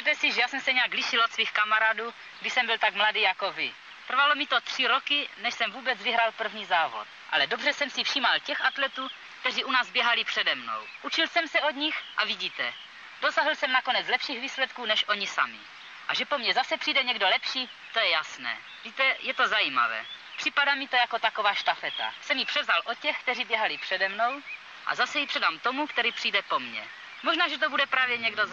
Myslete si, že já jsem se nějak lišil od svých kamarádů, když jsem byl tak mladý jako vy. Trvalo mi to 3 roky, než jsem vůbec vyhrál první závod. Ale dobře jsem si všímal těch atletů, kteří u nás běhali přede mnou. Učil jsem se od nich a vidíte, dosáhl jsem nakonec lepších výsledků než oni sami. A že po mně zase přijde někdo lepší, to je jasné. Víte, je to zajímavé. Připadá mi to jako taková štafeta. Jsem ji převzal od těch, kteří běhali přede mnou a zase ji předám tomu, který přijde po mně. Možná, že to bude právě někdo z